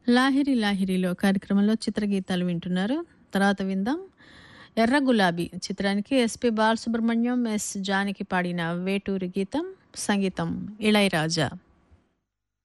లాహిరి లాహిరిలో కార్యక్రమంలో చిత్రగీతాలు వింటున్నారు. తర్వాత విందాం 'ఎర్ర గులాబీ' చిత్రానికి ఎస్పి బాలసుబ్రహ్మణ్యం, ఎస్ జానకి పాడిన వేటూరి గీతం, సంగీతం ఇళయరాజా.